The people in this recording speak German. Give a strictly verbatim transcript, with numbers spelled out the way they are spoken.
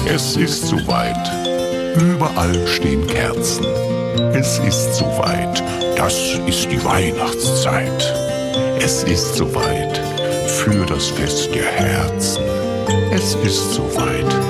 Es ist soweit, überall stehen Kerzen. Es ist soweit, das ist die Weihnachtszeit. Es ist soweit, für das Fest der Herzen. Es ist soweit.